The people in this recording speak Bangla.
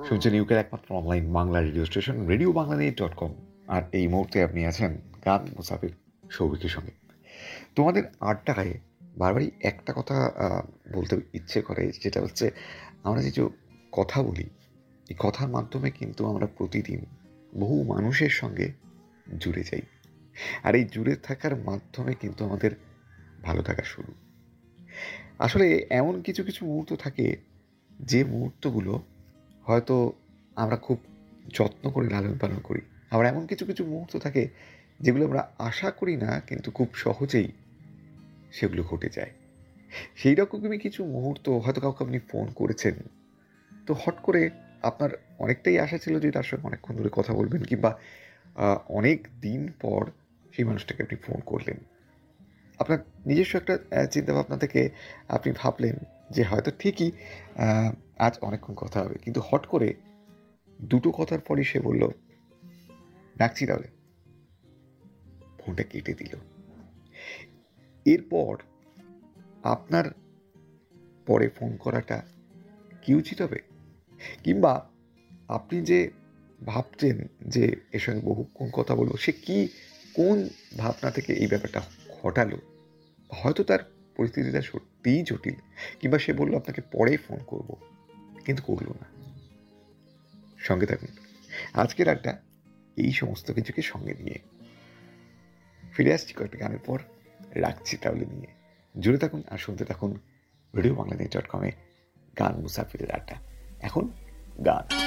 শুনছেন ইউকের একমাত্র online Bangla radio station RadioBanglaNet.com। আর এই মুহূর্তে আপনি আছেন গান মুসাফির সৌভিকের সঙ্গে। তোমাদের আড্ডায় বারবারই একটা কথা বলতে ইচ্ছে করে, যেটা হচ্ছে আমরা যে কথা বলি, এই কথার মাধ্যমে কিন্তু আমরা প্রতিদিন বহু মানুষের সঙ্গে জুড়ে যাই। আর এই জুড়ে থাকার মাধ্যমে কিন্তু আমাদের ভালো থাকা শুরু। আসলে এমন কিছু কিছু মুহূর্ত থাকে, যে মুহূর্তগুলো হয়তো আমরা খুব যত্ন করে লালন পালন করি। আবার এমন কিছু কিছু মুহূর্ত থাকে যেগুলো আমরা আশা করি না, কিন্তু খুব সহজেই সেগুলো ঘটে যায়। সেই রকমই কিছু মুহূর্ত, হয়তো কাউকে আপনি ফোন করেছেন, তো হট করে আপনার অনেকটাই আশা ছিল যে তার সঙ্গে অনেকক্ষণ ধরে কথা বলবেন, কিংবা অনেক দিন পর সেই মানুষটাকে আপনি ফোন করলেন। আপনার নিজস্ব একটা চিন্তাভাবনা থেকে আপনি ভাবলেন যে হয়তো ঠিকই আজ অনেকক্ষণ কথা হবে, কিন্তু হট করে দুটো কথার পরই সে বলল, রাখছি তাহলে, ফোনটা কেটে দিল। এরপর আপনার পরে ফোন করাটা কি উচিত হবে? কিংবা আপনি যে ভাবছেন যে এর সঙ্গে বহুক্ষণ কথা বলবো, সে কি কোন ভাবনা থেকে এই ব্যাপারটা ঘটালো? হয়তো তার পরিস্থিতিটা সত্যিই জটিল, কিংবা সে বললো আপনাকে পরে ফোন করব, কিন্তু করলো না। সঙ্গে থাকুন, আজকের আড্ডা এই সমস্ত কিছুকে সঙ্গে নিয়ে। ফিরে আসছি কয়েকটা গানের পর, রাখছি তাহলে নিয়ে। জুড়ে থাকুন আর শুনতে থাকুন RadioBanglaNet.com-এ গান মুসাফিরের আড্ডা। এখন গান।